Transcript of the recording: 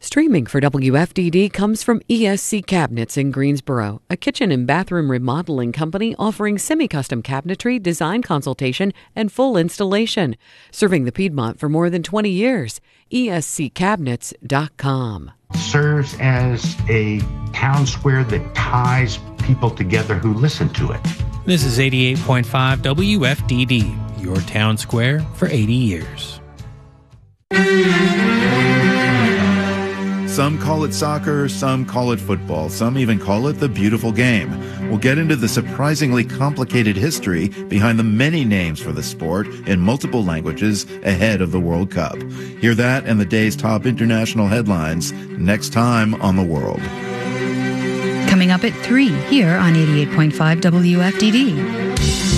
Streaming for WFDD comes from ESC Cabinets in Greensboro, a kitchen and bathroom remodeling company offering semi-custom cabinetry, design consultation, and full installation. Serving the Piedmont for more than 20 years. ESCCabinets.com. Serves as a town square that ties people together who listen to it. This is 88.5 WFDD, your town square for 80 years. Some call it soccer, some call it football, some even call it the beautiful game. We'll get into the surprisingly complicated history behind the many names for the sport in multiple languages ahead of the World Cup. Hear that and the day's top international headlines next time on The World. Coming up at 3 here on 88.5 WFDD.